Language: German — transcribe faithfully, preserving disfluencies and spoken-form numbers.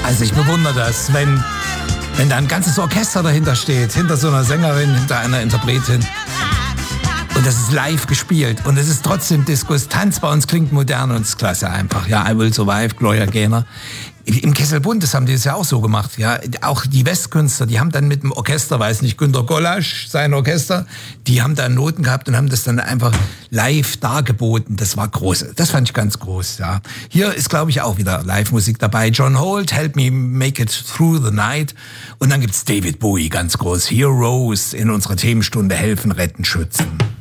Also ich bewundere das, wenn, wenn da ein ganzes Orchester dahinter steht, hinter so einer Sängerin, hinter einer Interpretin. Und das ist live gespielt. Und es ist trotzdem Disco, es ist tanzbar und es klingt modern und es ist klasse einfach. Ja, I Will Survive, Gloria Gaynor. Im Kessel Buntes haben die das ja auch so gemacht. Ja, auch die Westkünstler, die haben dann mit dem Orchester, weiß nicht, Günter Gollasch, sein Orchester, die haben da Noten gehabt und haben das dann einfach live dargeboten. Das war groß. Das fand ich ganz groß, ja. Hier ist, glaube ich, auch wieder Live-Musik dabei. John Holt, Help Me Make It Through the Night. Und dann gibt's David Bowie, ganz groß. Heroes in unserer Themenstunde Helfen, Retten, Schützen.